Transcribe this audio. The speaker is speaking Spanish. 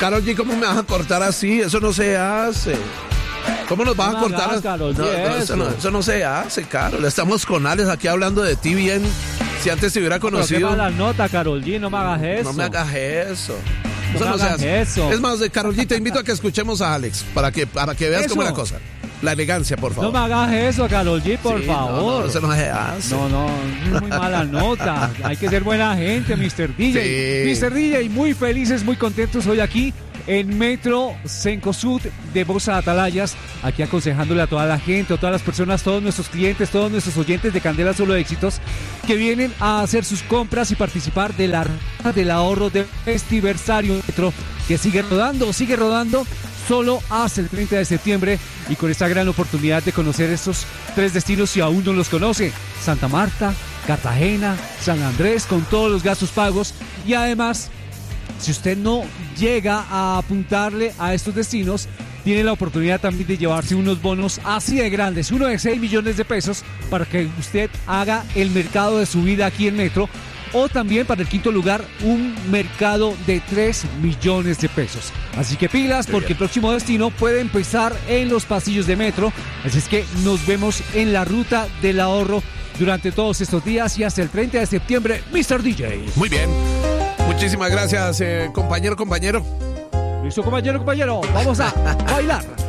Karol G, ¿cómo me vas a cortar así? Eso no se hace. ¿Cómo nos vas a cortar? Karol G, eso no se hace, Karol. Estamos con Alex aquí hablando de ti bien. Si antes te hubiera conocido. Pero qué mala nota, Karol G, no me hagas eso. No me hagas eso. Eso no se hace. Es más, Karol G, te invito a que escúchemos a Alex para que veas cómo es la cosa. La elegancia, por favor. No me hagas eso, Karol G, por sí, favor. No, eso no se hace. No, es muy mala nota. Hay que ser buena gente, Mr. DJ. Sí. Mr. DJ, muy felices, muy contentos hoy aquí en Metro Cencosud de Bosa Atalayas, aquí aconsejándole a toda la gente, a todas las personas, todos nuestros clientes, todos nuestros oyentes de Candela Solo Éxitos, que vienen a hacer sus compras y participar de la ruta del ahorro del Festiversario Metro, que sigue rodando solo hasta el 30 de septiembre y con esta gran oportunidad de conocer estos 3 destinos si aún no los conoce: Santa Marta, Cartagena, San Andrés, con todos los gastos pagos. Y además, si usted no llega a apuntarle a estos destinos, tiene la oportunidad también de llevarse unos bonos así de grandes, uno de 6 millones de pesos, para que usted haga el mercado de su vida aquí en Metro, o también para el quinto lugar, un mercado de 3 millones de pesos. Así que pilas, porque el próximo destino puede empezar en los pasillos de Metro. Así es que nos vemos en la ruta del ahorro durante todos estos días y hasta el 30 de septiembre, Mr. DJ. Muy bien. Muchísimas gracias, compañero. Listo, compañero. Vamos a bailar.